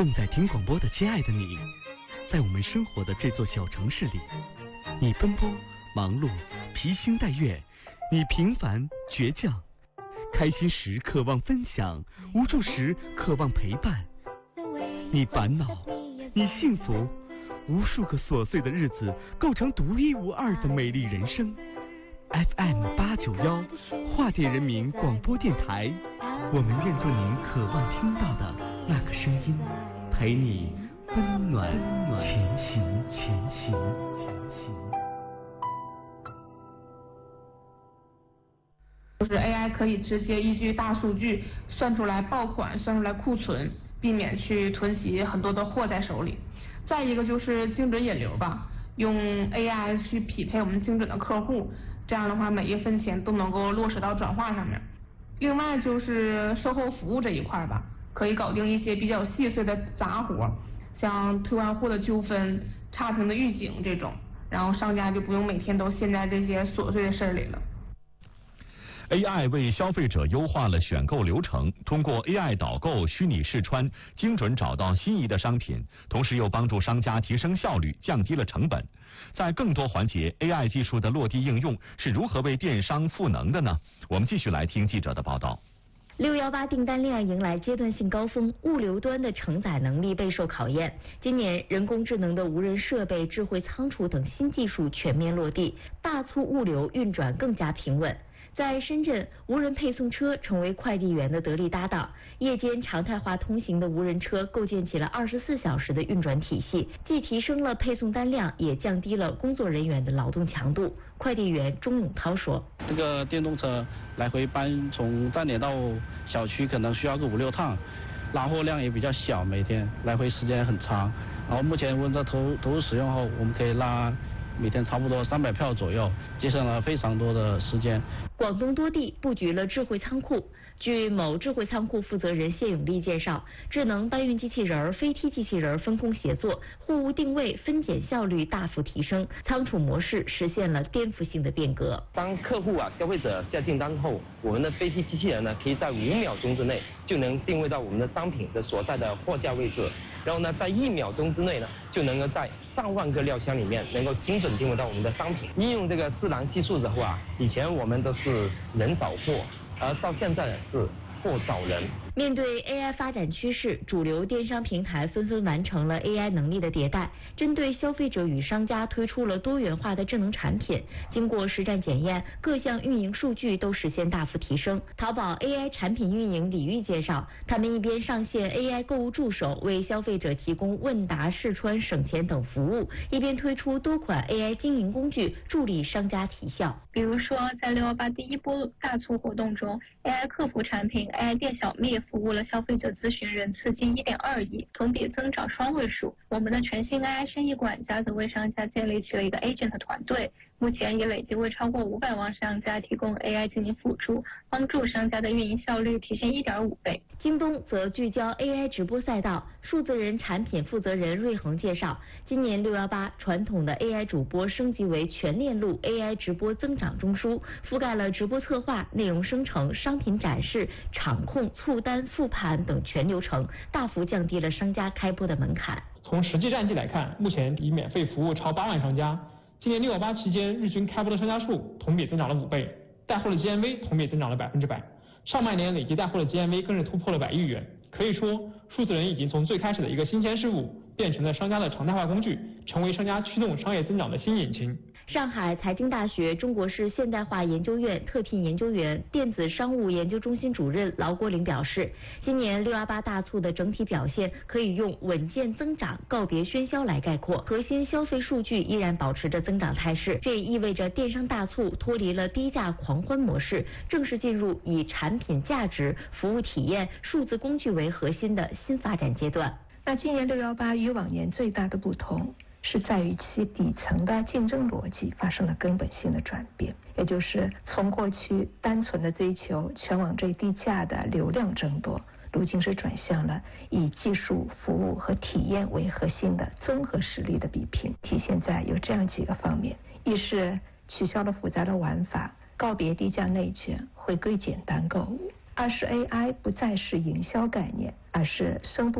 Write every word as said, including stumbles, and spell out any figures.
正在听广播的亲爱的你，在我们生活的这座小城市里，你奔波忙碌，披星戴月，你平凡倔强，开心时渴望分享，无助时渴望陪伴。你烦恼，你幸福，无数个琐碎的日子构成独一无二的美丽人生。F M 八九幺桦甸人民广播电台，我们愿做您渴望听到的那个声音，陪你温暖前行前行前行。 就是 A I 可以直接依据大数据算出来爆款，算出来库存，避免去囤积很多的货在手里。再一个就是精准引流吧，用 A I 去匹配我们精准的客户，这样的话每一分钱都能够落实到转化上面。另外就是售后服务这一块吧，可以搞定一些比较细碎的杂活，像退换货的纠纷、差评的预警这种，然后商家就不用每天都陷在这些琐碎的事里了。 A I 为消费者优化了选购流程，通过 A I 导购、虚拟试穿，精准找到心仪的商品，同时又帮助商家提升效率，降低了成本。在更多环节 ，A I 技术的落地应用是如何为电商赋能的呢？我们继续来听记者的报道。 六一八订单量迎来阶段性高峰，物流端的承载能力备受考验。今年，人工智能的无人设备、智慧仓储等新技术全面落地，大促物流运转更加平稳。在深圳，无人配送车成为快递员的得力搭档，夜间常态化通行的无人车构建起了二十四小时的运转体系，既提升了配送单量，也降低了工作人员的劳动强度。快递员钟永涛说：“ 这个电动车来回搬从站点到小区可能需要个五六趟，拉货量也比较小，每天来回时间很长。然后目前温着投投入使用后，我们可以拉每天差不多三百票左右，节省了非常多的时间。” 广东多地布局了智慧仓库。据某智慧仓库负责人谢永利介绍，智能搬运机器人、飞梯机器人分工协作，货物定位分拣效率大幅提升，仓储模式实现了颠覆性的变革。 当客户啊、消费者下订单后，我们的飞梯机器人呢，可以在五秒钟之内就能定位到我们的商品的所在的货架位置，然后呢，在一秒钟之内呢，就能够在上万个料箱里面能够精准定位到我们的商品。应用这个智能技术的话，以前我们都是人找货，而到现在是货找人。 面对 A I 发展趋势，主流电商平台纷纷完成了 A I 能力的迭代，针对消费者与商家推出了多元化的智能产品。经过实战检验，各项运营数据都实现大幅提升。淘宝 A I 产品运营李玉介绍，他们一边上线 A I 购物助手，为消费者提供问答、试穿、省钱等服务，一边推出多款 A I 经营工具，助力商家提效。 比如说，在六一八第一波大促活动中 ，A I 客服产品 A I 店小蜜服务了消费者咨询人次近一点二亿，同比增长双位数。我们的全新 A I 生意管家则为商家建立起了一个 agent 团队，目前已累计为超过五百万商家提供 A I 进行辅助，帮助商家的运营效率提升一点五倍。 京东则聚焦 A I 直播赛道，数字人产品负责人瑞恒介绍，今年六一八传统的 A I 主播升级为全链路 A I 直播增长中枢，覆盖了直播策划、内容生成、商品展示、场控、促单、复盘等全流程，大幅降低了商家开播的门槛。 从实际战绩来看，目前已免费服务超八万商家。今年六一八期间，日均开播的商家数同比增长了五倍，带货的 G M V 同比增长了百分之百。上半年累计带货的 G M V 更是突破了百亿元。可以说，数字人已经从最开始的一个新鲜事物，变成了商家的常态化工具，成为商家驱动商业增长的新引擎。 上海财经大学中国式现代化研究院特聘研究员、电子商务研究中心主任劳国林表示，今年六一八大促的整体表现可以用稳健增长、告别喧嚣来概括，核心消费数据依然保持着增长态势，这也意味着电商大促脱离了低价狂欢模式，正式进入以产品价值、服务体验、数字工具为核心的新发展阶段。 那今年六一八与往年最大的不同是在于其底层的竞争逻辑发生了根本性的转变，也就是从过去单纯的追求全网最低价的流量争夺，如今是转向了以技术、服务和体验为核心的综合实力的比拼。体现在有这样几个方面：一是取消了复杂的玩法，告别低价内卷，回归简单购物；二是 A I 不再是营销概念，而是深度